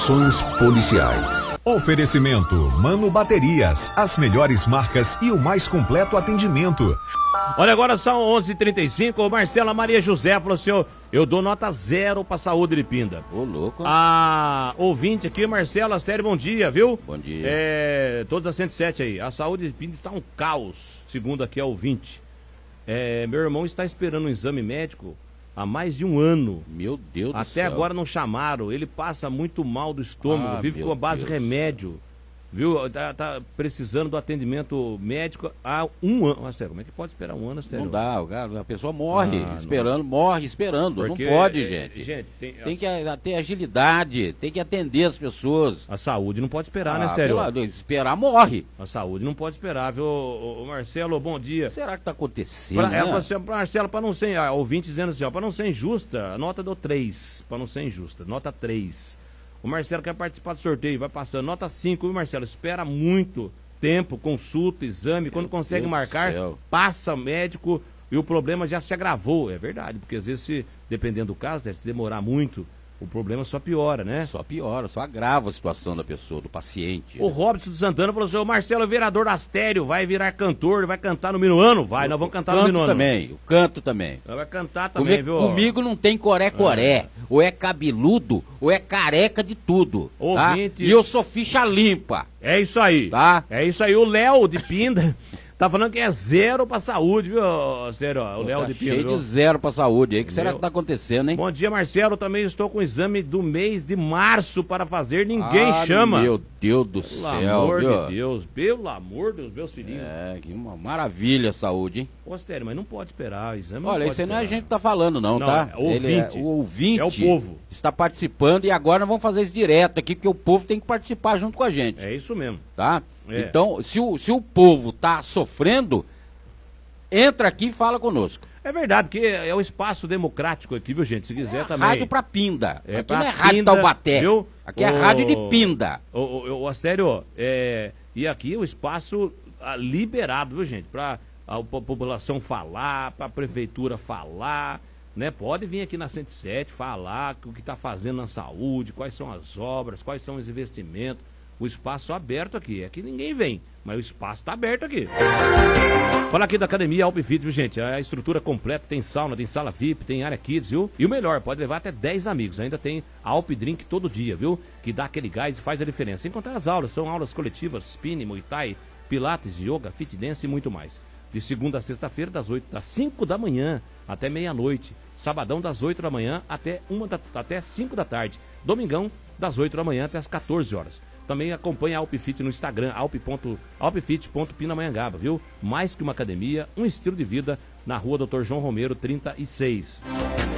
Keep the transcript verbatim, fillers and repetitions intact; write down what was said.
Ações policiais. Oferecimento Mano Baterias, as melhores marcas e o mais completo atendimento. Olha, agora são onze e trinta e cinco, Marcela Maria José falou assim, ó, eu dou nota zero pra saúde de Pinda. Ô, louco. A ouvinte aqui, Marcela Astério, bom dia, viu? Bom dia. É, todos a cento e sete aí, a saúde de Pinda está um caos, segundo aqui a ouvinte. É, meu irmão está esperando um exame médico há mais de um ano. Meu Deus do Até céu. agora não chamaram, ele passa muito mal do estômago, Ah, vive com a base Deus. remédio. Viu? Tá, tá precisando do atendimento médico há um ano. Astério, como é que pode esperar um ano, Astério? Não dá, o cara, a pessoa morre Ah, esperando, não. morre esperando. Porque, não pode, é, gente. gente tem, Tem que a- ter agilidade, tem que atender as pessoas. A saúde não pode esperar, Ah, né, Astério? pelo Deus, esperar morre. A saúde não pode esperar, viu? Ô, ô, Marcelo, bom dia. Será que tá acontecendo, Pra, né? é, pra, ser- pra Marcelo, para não ser, a ouvinte dizendo assim, ó, para não ser injusta, a nota deu três, para não ser injusta, nota três. O Marcelo quer participar do sorteio, vai passando, nota cinco, viu, Marcelo? Espera muito tempo, consulta, exame, quando consegue Deus do marcar, céu. passa médico e o problema já se agravou, é verdade, porque às vezes, se, dependendo do caso, deve se demorar muito, o problema só piora, né? Só piora, só agrava a situação da pessoa, do paciente. O Robson do Santana falou assim, o Marcelo é vereador da Astério, vai virar cantor, vai cantar no Minuano? Vai, nós vamos cantar no canto Minuano. também, o canto também. Vai cantar também, Come- viu? Comigo não tem coré-coré. Ou é cabeludo, ou é careca de tudo. Tá? Ouvinte- E eu sou ficha limpa. É isso aí. Tá. É isso aí. O Léo de Pinda tá falando que é zero pra saúde, viu, Sério? O Léo Tá de Pinda. cheio viu? de zero pra saúde aí. O que será Meu- que tá acontecendo, hein? Bom dia, Marcelo. Também estou com o exame do mês de março para fazer. Ninguém Ah, chama. Meu Deus do Pelo céu, amor viu? de Deus. Pelo amor dos meus filhinhos. É, que uma maravilha a saúde, hein? Ô, Sério, mas não pode esperar. O exame Olha, não isso aí pode não é a esperar. gente que tá falando, não, Não, tá? é o Ele ouvinte. o ouvinte. É o povo. Está participando e agora nós vamos fazer isso direto aqui, porque o povo tem que participar junto com a gente, É isso mesmo. tá? É. Então, se o, se o povo tá sofrendo, entra aqui e fala conosco. É verdade, porque é o espaço democrático aqui, viu, gente? Se quiser É também. rádio pra Pinda. É aqui pra não é rádio Pinda, Taubaté. viu? Aqui é Ô, rádio de Pinda. O, o, o Astério, é, e aqui o espaço ah, liberado, viu, gente? Pra a, a população falar, pra prefeitura falar, né? Pode vir aqui na cento e sete falar o que tá fazendo na saúde, quais são as obras, quais são os investimentos. O espaço aberto aqui. Aqui ninguém vem, mas o espaço tá aberto aqui. Fala aqui da Academia Alpfit, viu, gente? A estrutura completa, tem sauna, tem sala V I P, tem área kids, viu? E o melhor, pode levar até dez amigos. Ainda tem Alp Drink todo dia, viu? Que dá aquele gás e faz a diferença. Sem contar as aulas, são aulas coletivas, spinning, muay thai, pilates, yoga, fit dance e muito mais. De segunda a sexta-feira, das oito, das cinco da manhã até meia-noite. Sabadão, das oito da manhã até, uma da, até cinco da tarde. Domingão, das oito da manhã até as quatorze horas. Também acompanha a Alpfit no Instagram, alpfit ponto pindamonhangaba, viu? Mais que uma academia, um estilo de vida na rua doutor João Romero, trinta e seis.